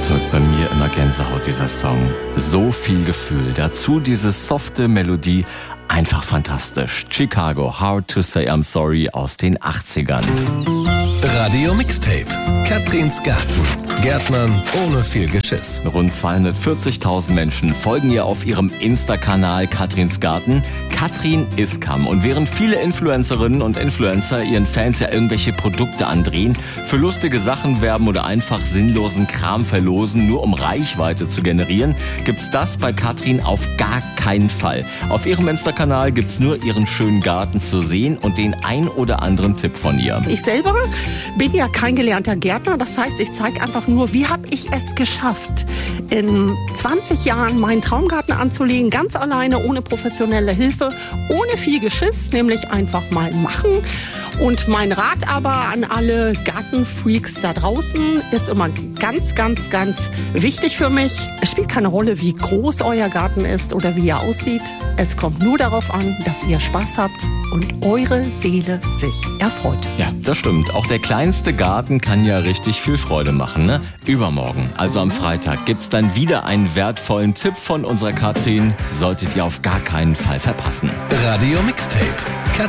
erzeugt bei mir immer Gänsehaut, dieser Song. So viel Gefühl. Dazu diese softe Melodie. Einfach fantastisch. Chicago, Hard to Say I'm Sorry aus den 80ern. Radio Mixtape. Katrins Garten. Gärtnern ohne viel Geschiss. Rund 240.000 Menschen folgen ihr auf ihrem Insta-Kanal Katrins Garten. Katrin Iskam. Und während viele Influencerinnen und Influencer ihren Fans ja irgendwelche Produkte andrehen, für lustige Sachen werben oder einfach sinnlosen Kram verlosen, nur um Reichweite zu generieren, gibt's das bei Katrin auf gar keinen Fall. Auf ihrem Insta-Kanal gibt's nur ihren schönen Garten zu sehen und den ein oder anderen Tipp von ihr. Ich selber bin ja kein gelernter Gärtner, das heißt, ich zeige einfach nur, wie habe ich es geschafft, in 20 Jahren meinen Traumgarten anzulegen, ganz alleine, ohne professionelle Hilfe, ohne viel Geschiss, nämlich einfach mal machen. Und mein Rat aber an alle Gartenfreaks da draußen ist immer ganz, ganz, ganz wichtig für mich. Es spielt keine Rolle, wie groß euer Garten ist oder wie er aussieht. Es kommt nur darauf an, dass ihr Spaß habt und eure Seele sich erfreut. Ja, das stimmt. Auch der kleinste Garten kann ja richtig viel Freude machen, ne? Übermorgen, also am Freitag, gibt's dann wieder einen wertvollen Tipp von unserer Katrin. Solltet ihr auf gar keinen Fall verpassen. Radio Mixtape.